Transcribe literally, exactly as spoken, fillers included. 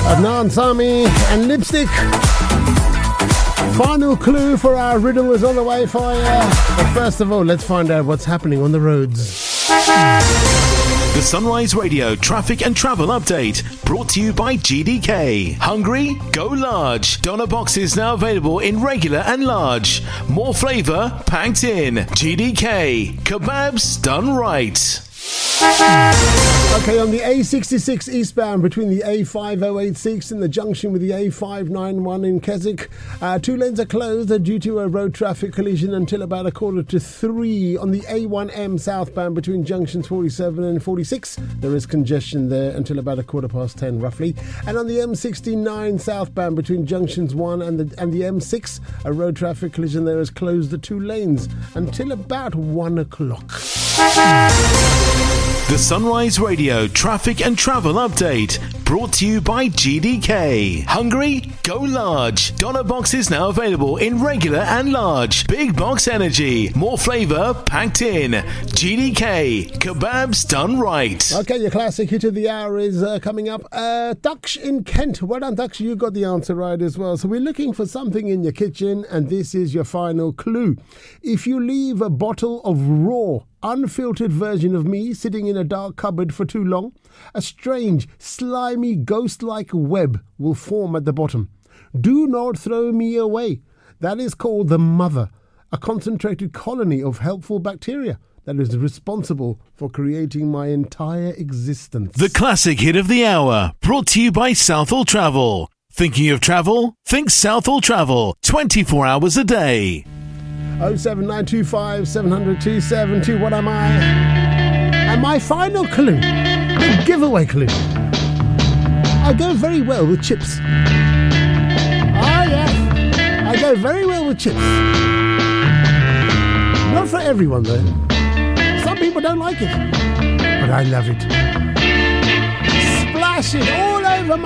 Adnan Sami and Lipstick. Final clue for our riddle is on the way for you. But first of all, let's find out what's happening on the roads. The Sunrise Radio traffic and travel update brought to you by G D K. Hungry? Go large. Doner boxes now available in regular and large. More flavour packed in. G D K. Kebabs done right. Okay, on the A sixty-six eastbound between the A five oh eight six and the junction with the A five ninety-one in Keswick, uh, two lanes are closed due to a road traffic collision until about a quarter to three. On the A one M southbound between junctions forty-seven and forty-six, there is congestion there until about a quarter past ten roughly. And on the M sixty-nine southbound between junctions one and the, and the M six, a road traffic collision there is closed the two lanes until about one o'clock. The Sunrise Radio traffic and travel update brought to you by G D K. Hungry? Go large. Doner boxes now available in regular and large. Big box energy. More flavour packed in. G D K. Kebabs done right. Okay, your classic hit of the hour is uh, coming up. Uh, Dux in Kent. Well done, Dux. You got the answer right as well. So we're looking for something in your kitchen, and this is your final clue. If you leave a bottle of raw, unfiltered version of me sitting in a dark cupboard for too long, a strange, slimy, ghost-like web will form at the bottom. Do not throw me away. That is called the mother, a concentrated colony of helpful bacteria that is responsible for creating my entire existence. The classic hit of the hour, brought to you by Southall Travel. Thinking of travel? Think Southall Travel, twenty-four hours a day. oh seven nine two five seven zero zero two seven two. What am I? And my final clue, the giveaway clue. I go very well with chips. Ah, yes. I go very well with chips. Not for everyone, though. Some people don't like it. But I love it. Splash it all over my